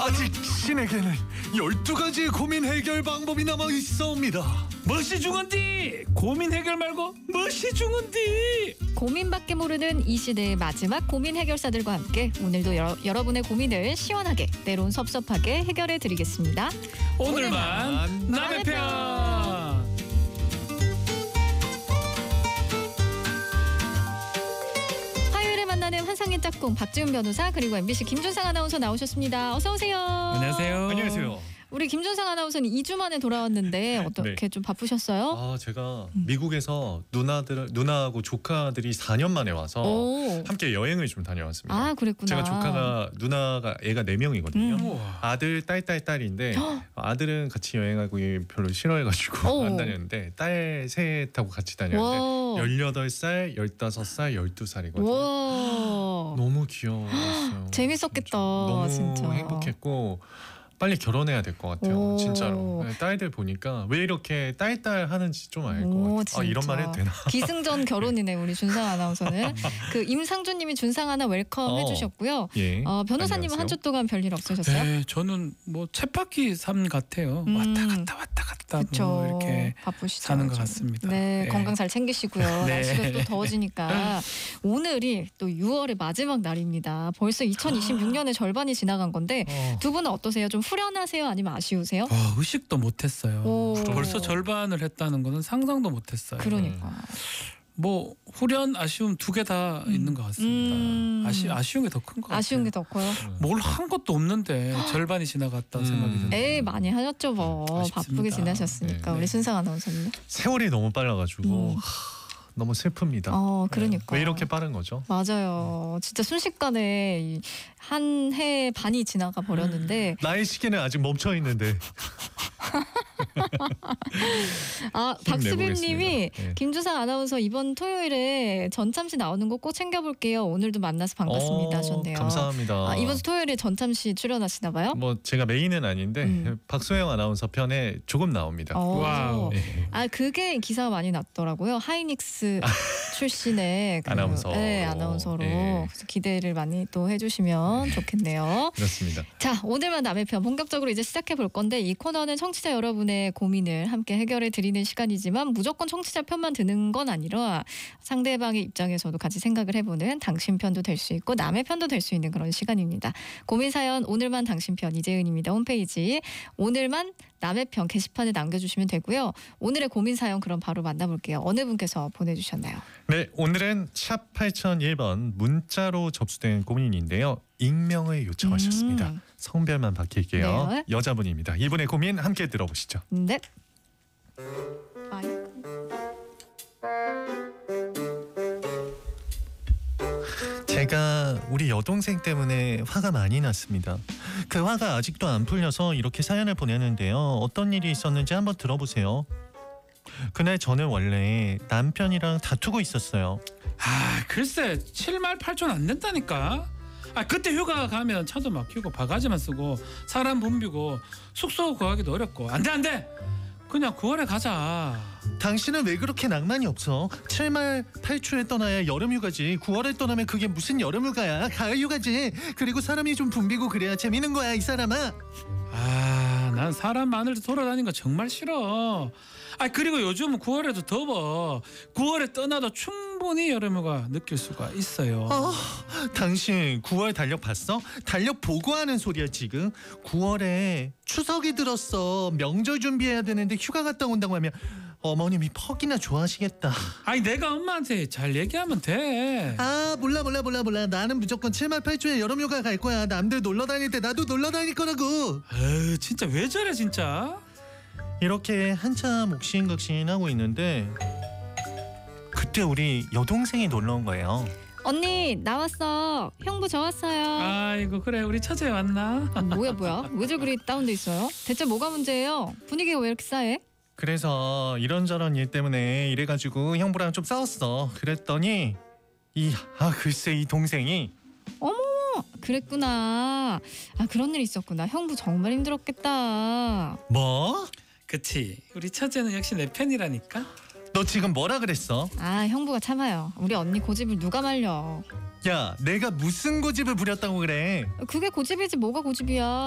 아직 신에게는 12가지의 고민 해결 방법이 남아 있사옵니다. 멋이 중헌디 고민 해결 말고 멋이 중헌디. 고민밖에 모르는 이 시대의 마지막 고민 해결사들과 함께 오늘도 여러분의 고민을 시원하게 때론 섭섭하게 해결해 드리겠습니다. 오늘만 남의 편. 화요일에 만나는 환상의 짝꿍 박지훈 변호사 그리고 MBC 김준상 아나운서 나오셨습니다. 어서 오세요. 안녕하세요. 안녕하세요. 우리 김준상 아나운서는 2주 만에 돌아왔는데 어떻게 네. 좀 바쁘셨어요? 제가 미국에서 누나하고 조카들이 4년 만에 와서 오. 함께 여행을 좀 다녀왔습니다. 그랬구나. 제가 누나가 애가 4명이거든요. 우와. 아들, 딸인데 아들은 같이 여행하고 별로 싫어해가지고 오. 안 다녔는데 딸 셋하고 같이 다녔는데 18살, 15살, 12살이거든요. 와. 너무 귀여웠어요. 재밌었겠다. 너무 진짜. 행복했고 빨리 결혼해야 될 것 같아요. 오. 진짜로. 딸들 보니까 왜 이렇게 딸 하는지 좀 알 것 오, 같아요. 이런 진짜. 말 해도 되나? 기승전 결혼이네 우리 준상 아나운서는. 그 임상준님이 준상 아나 웰컴 해주셨고요. 예. 변호사님은 한 주 동안 별일 없으셨어요? 네, 저는 뭐 쳇바퀴 삶 같아요. 왔다 갔다 그렇죠. 뭐 이렇게 바쁘시죠. 사는 것 좀. 같습니다. 네, 네. 건강 잘 챙기시고요. 네. 날씨가 또 더워지니까 오늘이 또 6월의 마지막 날입니다. 벌써 2026년의 절반이 지나간 건데 두 분은 어떠세요? 좀 후련하세요? 아니면 아쉬우세요? 의식도 못했어요. 오. 벌써 절반을 했다는 거는 상상도 못했어요. 그러니까. 뭐 후련, 아쉬움 두 개 다 있는 것 같습니다. 아쉬운 게 더 큰 것 같아요. 아쉬운 게 더 커요? 뭘 한 것도 없는데 절반이 지나갔다는 생각이 드네요. 에이 많이 하셨죠 뭐. 아쉽습니다. 바쁘게 지내셨으니까. 네. 우리 순상 아나운서님. 세월이 너무 빨라가지고 너무 슬픕니다. 그러니까. 왜 이렇게 빠른 거죠? 맞아요. 진짜 순식간에 한 해 반이 지나가 버렸는데 나의 시계는 아직 멈춰 있는데. 박수빈님이 힘내보겠습니다. 네. 김주상 아나운서 이번 토요일에 전참시 나오는 거 꼭 챙겨볼게요. 오늘도 만나서 반갑습니다 하셨네요. 감사합니다. 이번 주 토요일에 전참시 출연하시나 봐요? 뭐 제가 메인은 아닌데 박소영 아나운서 편에 조금 나옵니다. 와우. 네. 그게 기사가 많이 났더라고요. 하이닉스 출신의 아나운서. 네, 아나운서로. 네. 그래서 기대를 많이 또 해주시면 좋겠네요. 그렇습니다. 자, 오늘만 남의 편 본격적으로 이제 시작해 볼 건데 이 코너는 청취자 여러분의 고민을 함께 해결해 드리는 시간이지만 무조건 청취자 편만 드는 건 아니라 상대방의 입장에서도 같이 생각을 해보는 당신 편도 될 수 있고 남의 편도 될 수 있는 그런 시간입니다. 고민 사연 오늘만 당신 편 이재은입니다. 홈페이지 오늘만 남의 편 게시판에 남겨주시면 되고요. 오늘의 고민 사연 그럼 바로 만나볼게요. 어느 분께서 보내주셨나요? 네, 오늘은 샵 8001번 문자로 접수된 고민인데요. 익명을 요청하셨습니다. 성별만 밝힐게요. 네. 여자분입니다. 이분의 고민 함께 들어보시죠. 네. 제가 우리 여동생 때문에 화가 많이 났습니다. 그 화가 아직도 안 풀려서 이렇게 사연을 보내는데요. 어떤 일이 있었는지 한번 들어보세요. 그날 저는 원래 남편이랑 다투고 있었어요. 글쎄 7말 8촌 안 된다니까. 그때 휴가 가면 차도 막히고 바가지만 쓰고 사람 붐비고 숙소 구하기도 어렵고 안돼 그냥 9월에 가자. 당신은 왜 그렇게 낭만이 없어? 7말 8초에 떠나야 여름휴가지. 9월에 떠나면 그게 무슨 여름휴가야. 가을휴가지. 그리고 사람이 좀 붐비고 그래야 재밌는 거야 이 사람아. 난 사람 많을 때 돌아다니는 거 정말 싫어. 그리고 요즘은 9월에도 더워. 9월에 떠나도 충분히 여름휴가 느낄 수가 있어요. 당신 9월 달력 봤어? 달력 보고 하는 소리야 지금. 9월에 추석이 들었어. 명절 준비해야 되는데 휴가 갔다 온다고 하면 어머님이 퍽이나 좋아하시겠다. 내가 엄마한테 잘 얘기하면 돼. 몰라. 나는 무조건 7말 8초에 여름휴가 갈 거야. 남들 놀러 다닐 때 나도 놀러 다닐 거라고. 진짜 왜 저래 진짜. 이렇게 한참 옥신각신하고 있는데 그때 우리 여동생이 놀러 온 거예요. 언니 나왔어. 형부 저 왔어요. 아이고 그래 우리 처제 왔나? 뭐야? 왜들 그리 다운돼 있어요? 대체 뭐가 문제예요? 분위기가 왜 이렇게 싸해? 그래서 이런저런 일 때문에 이래가지고 형부랑 좀 싸웠어. 그랬더니 글쎄 이 동생이 어머 그랬구나. 그런 일 있었구나. 형부 정말 힘들었겠다. 뭐? 그치 우리 처제는 역시 내 편이라니까. 너 지금 뭐라 그랬어? 형부가 참아요. 우리 언니 고집을 누가 말려. 야, 내가 무슨 고집을 부렸다고 그래? 그게 고집이지 뭐가 고집이야.